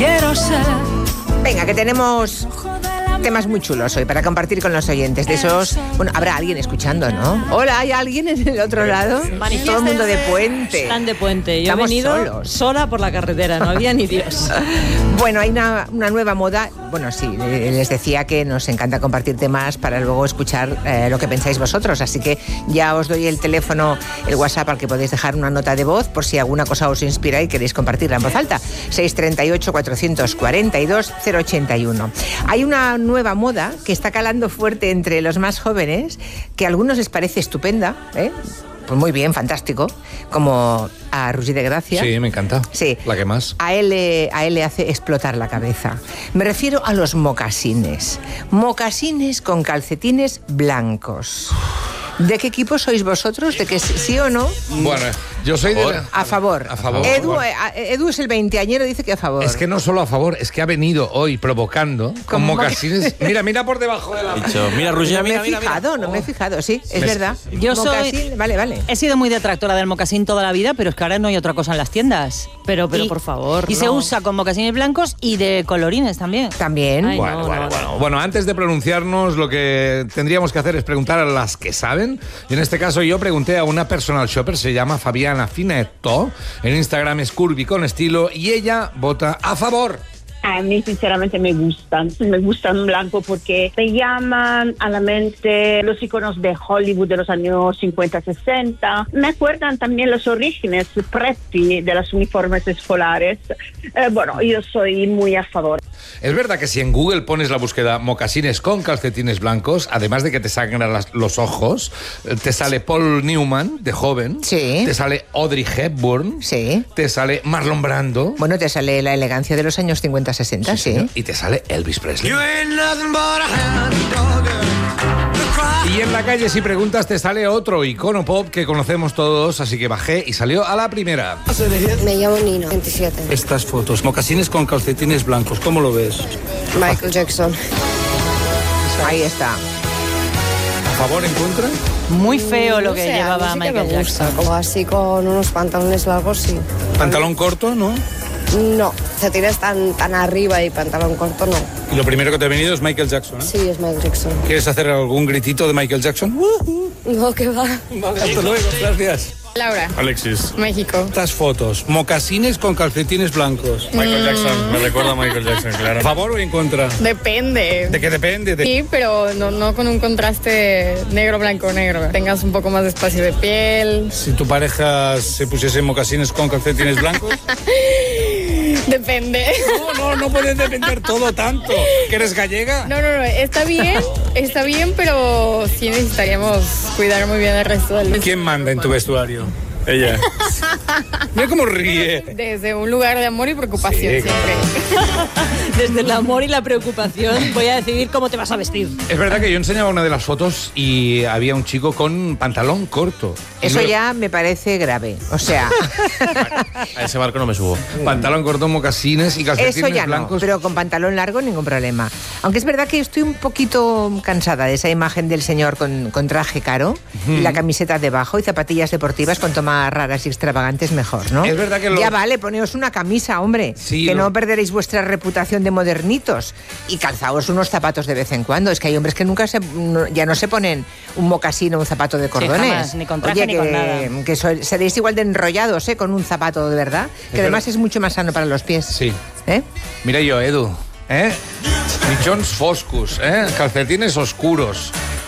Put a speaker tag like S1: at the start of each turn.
S1: quiero ser.
S2: Venga, que tenemos temas muy chulos hoy para compartir con los oyentes. De esos, bueno, habrá alguien escuchando, ¿no? Hola, ¿hay alguien en el otro lado? Todo el mundo de puente.
S3: Están de puente. Yo
S2: Estamos
S3: he venido
S2: solos.
S3: sola por la carretera, no había ni Dios.
S2: Bueno, hay una nueva moda. Bueno, sí, les decía que nos encanta compartir temas para luego escuchar lo que pensáis vosotros. Así que ya os doy el teléfono, el WhatsApp al que podéis dejar una nota de voz por si alguna cosa os inspira y queréis compartirla en voz alta. 638-442-081. Hay una nueva moda que está calando fuerte entre los más jóvenes, que a algunos les parece estupenda, ¿eh? Pues muy bien, fantástico, como a Roger de Gracia.
S4: Sí, me encanta.
S2: Sí.
S4: La que más.
S2: A él le hace explotar la cabeza. Me refiero a los mocasines. Mocasines con calcetines blancos. ¿De qué equipo sois vosotros? ¿De que sí o no?
S4: Bueno, yo soy de...
S2: A favor.
S4: A favor.
S2: Edu es el veinteañero, dice que a favor.
S4: Es que no solo a favor, es que ha venido hoy provocando con mocasines. Mira por debajo de la...
S5: Mira, Roger,
S2: no me
S5: mira.
S2: he fijado, sí, es verdad.
S3: Yo
S2: Mocasín, vale.
S3: He sido muy detractora del mocasín toda la vida, pero es que ahora no hay otra cosa en las tiendas. Pero por favor. Y
S2: no.
S3: se usa con mocasines blancos y de colorines también.
S2: También.
S3: Ay,
S4: Bueno, antes de pronunciarnos, lo que tendríamos que hacer es preguntar a las que saben. Y en este caso yo pregunté a una personal shopper, se llama Fabiana Finetto. En Instagram es curvy con estilo y ella vota a favor.
S6: A mí sinceramente me gustan blanco porque me llaman a la mente los iconos de Hollywood de los años 50-60. Me acuerdan también los orígenes preppy de los uniformes escolares. Bueno, yo soy muy a favor.
S4: Es verdad que si en Google pones la búsqueda mocasines con calcetines blancos, además de que te sangran los ojos, te sale Paul Newman, de joven.
S2: Sí.
S4: Te sale Audrey Hepburn.
S2: Sí.
S4: Te sale Marlon Brando.
S2: Bueno, te sale la elegancia de los años 50-60, sí.
S4: Señor. Y te sale Elvis Presley. Y en la calle, si preguntas, te sale otro icono pop que conocemos todos, así que bajé y salió a la primera.
S7: Me llamo Nino, 27.
S5: Estas fotos, mocasines con calcetines blancos, ¿cómo lo ves?
S7: Michael Jackson.
S2: Ahí está.
S4: ¿A favor, en contra?
S3: Muy feo lo que
S7: No sé,
S3: llevaba
S7: a mí sí que
S3: Michael
S7: me gusta,
S3: Jackson.
S7: como así con unos pantalones largos, sí.
S5: Pantalón corto, ¿no?
S7: No, calcetines tan arriba y pantalón corto, no.
S5: Y lo primero que te ha venido es Michael Jackson, ¿eh?
S7: Sí, es Michael Jackson.
S5: ¿Quieres hacer algún gritito de Michael Jackson?
S7: No, que va.
S5: Vale, hasta luego, gracias.
S8: Laura,
S5: Alexis.
S8: México.
S5: Estas fotos, mocasines con calcetines blancos.
S8: Michael
S5: Jackson, me recuerda a Michael Jackson, claro. ¿A favor o en contra?
S8: Depende.
S5: ¿De qué depende?
S8: Sí, pero no con un contraste negro, blanco, negro. Tengas un poco más de espacio de piel.
S5: Si tu pareja se pusiese mocasines con calcetines blancos.
S8: Depende.
S5: No puede depender todo tanto. ¿Que eres gallega?
S8: No, está bien, pero sí necesitaríamos cuidar muy bien el resto del...
S5: ¿Quién manda en tu vestuario? Ella. Mira cómo ríe.
S8: Desde un lugar de amor y preocupación,
S5: Sí,
S8: siempre.
S3: Desde el amor y la preocupación voy a decidir cómo te vas a vestir.
S4: Es verdad que yo enseñaba una de las fotos y había un chico con pantalón corto.
S2: Eso ya me parece grave. O sea,
S5: A ese barco no me subo.
S4: Pantalón corto, mocasines y calcetines
S2: eso ya
S4: blancos.
S2: no, pero con pantalón largo ningún problema. Aunque es verdad que estoy un poquito cansada de esa imagen del señor con traje caro y la camiseta debajo y zapatillas deportivas con tomas raras y extravagantes mejor, ¿no?
S4: Es verdad que
S2: Ya vale, poneos una camisa, hombre,
S4: Sí,
S2: que no perderéis vuestra reputación de modernitos y calzaos unos zapatos de vez en cuando. Es que hay hombres que ya no se ponen un mocasín o un zapato de cordones.
S3: jamás, ni con traje
S2: Oye,
S3: ni con nada.
S2: que seréis igual de enrollados, con un zapato de verdad, que además es mucho más sano para los pies.
S4: Sí.
S2: ¿Eh?
S4: Mira yo, Edu. Mitjons foscos, calcetines oscuros,